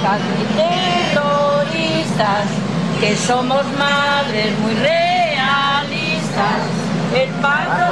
feministas ni terroristas, que somos madres muy realistas. El paro